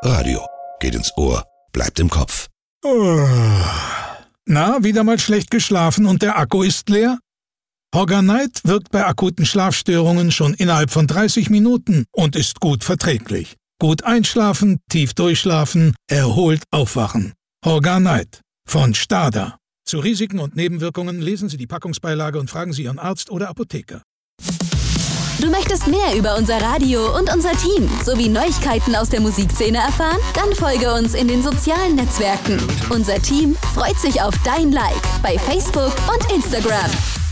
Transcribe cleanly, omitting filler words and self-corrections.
Radio. Geht ins Ohr, bleibt im Kopf. Na, wieder mal schlecht geschlafen und der Akku ist leer? Horganite wirkt bei akuten Schlafstörungen schon innerhalb von 30 Minuten und ist gut verträglich. Gut einschlafen, tief durchschlafen, erholt aufwachen. Horganite von Stada. Zu Risiken und Nebenwirkungen lesen Sie die Packungsbeilage und fragen Sie Ihren Arzt oder Apotheker. Du möchtest mehr über unser Radio und unser Team sowie Neuigkeiten aus der Musikszene erfahren? Dann folge uns in den sozialen Netzwerken. Unser Team freut sich auf dein Like bei Facebook und Instagram.